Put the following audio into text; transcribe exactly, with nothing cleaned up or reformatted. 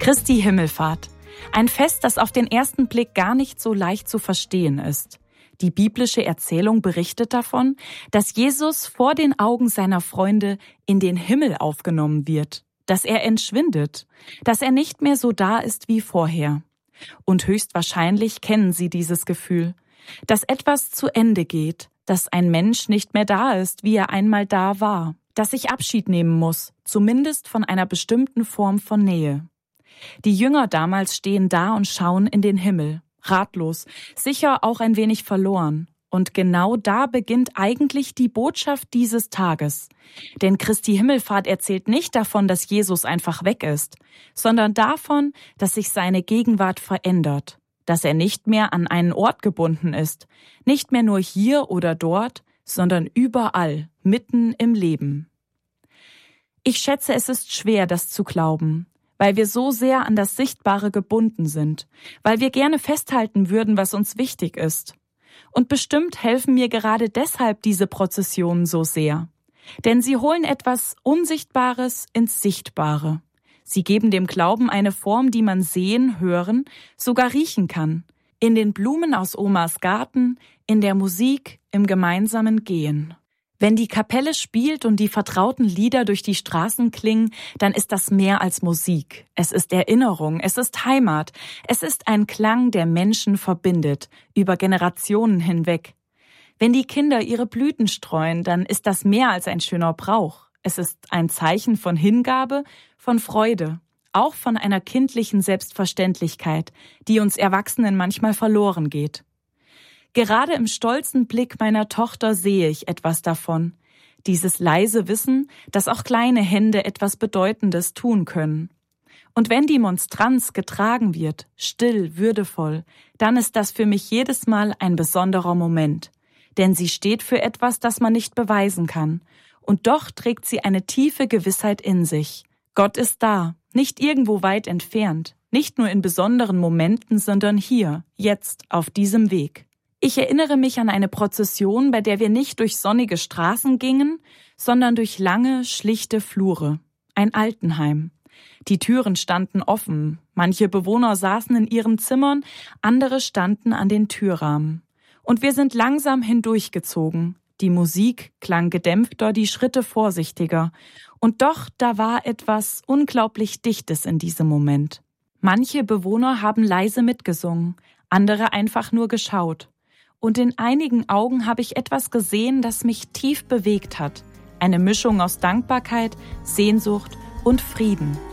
Christi Himmelfahrt. Ein Fest, das auf den ersten Blick gar nicht so leicht zu verstehen ist. Die biblische Erzählung berichtet davon, dass Jesus vor den Augen seiner Freunde in den Himmel aufgenommen wird, dass er entschwindet, dass er nicht mehr so da ist wie vorher. Und höchstwahrscheinlich kennen Sie dieses Gefühl, dass etwas zu Ende geht, dass ein Mensch nicht mehr da ist, wie er einmal da war, dass ich Abschied nehmen muss, zumindest von einer bestimmten Form von Nähe. Die Jünger damals stehen da und schauen in den Himmel, ratlos, sicher auch ein wenig verloren. Und genau da beginnt eigentlich die Botschaft dieses Tages. Denn Christi Himmelfahrt erzählt nicht davon, dass Jesus einfach weg ist, sondern davon, dass sich seine Gegenwart verändert, dass er nicht mehr an einen Ort gebunden ist, nicht mehr nur hier oder dort, sondern überall, mitten im Leben. Ich schätze, es ist schwer, das zu glauben, weil wir so sehr an das Sichtbare gebunden sind, weil wir gerne festhalten würden, was uns wichtig ist. Und bestimmt helfen mir gerade deshalb diese Prozessionen so sehr. Denn sie holen etwas Unsichtbares ins Sichtbare. Sie geben dem Glauben eine Form, die man sehen, hören, sogar riechen kann. In den Blumen aus Omas Garten, in der Musik, im gemeinsamen Gehen. Wenn die Kapelle spielt und die vertrauten Lieder durch die Straßen klingen, dann ist das mehr als Musik. Es ist Erinnerung, es ist Heimat, es ist ein Klang, der Menschen verbindet, über Generationen hinweg. Wenn die Kinder ihre Blüten streuen, dann ist das mehr als ein schöner Brauch. Es ist ein Zeichen von Hingabe, von Freude, auch von einer kindlichen Selbstverständlichkeit, die uns Erwachsenen manchmal verloren geht. Gerade im stolzen Blick meiner Tochter sehe ich etwas davon. Dieses leise Wissen, dass auch kleine Hände etwas Bedeutendes tun können. Und wenn die Monstranz getragen wird, still, würdevoll, dann ist das für mich jedes Mal ein besonderer Moment. Denn sie steht für etwas, das man nicht beweisen kann. Und doch trägt sie eine tiefe Gewissheit in sich. Gott ist da, nicht irgendwo weit entfernt, nicht nur in besonderen Momenten, sondern hier, jetzt, auf diesem Weg. Ich erinnere mich an eine Prozession, bei der wir nicht durch sonnige Straßen gingen, sondern durch lange, schlichte Flure. Ein Altenheim. Die Türen standen offen, manche Bewohner saßen in ihren Zimmern, andere standen an den Türrahmen. Und wir sind langsam hindurchgezogen. Die Musik klang gedämpfter, die Schritte vorsichtiger. Und doch, da war etwas unglaublich Dichtes in diesem Moment. Manche Bewohner haben leise mitgesungen, andere einfach nur geschaut. Und in einigen Augen habe ich etwas gesehen, das mich tief bewegt hat. Eine Mischung aus Dankbarkeit, Sehnsucht und Frieden.